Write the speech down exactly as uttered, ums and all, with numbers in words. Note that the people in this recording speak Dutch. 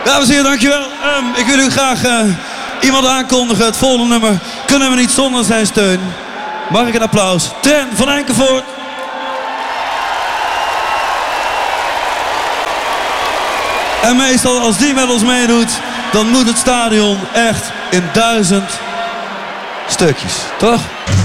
Dames en heren, dankjewel. Um, ik wil u graag uh, iemand aankondigen. Het volgende nummer kunnen we niet zonder zijn steun. Mag ik een applaus? Tren van Enkevoort. En meestal als die met ons meedoet, dan moet het stadion echt in duizend stukjes, toch?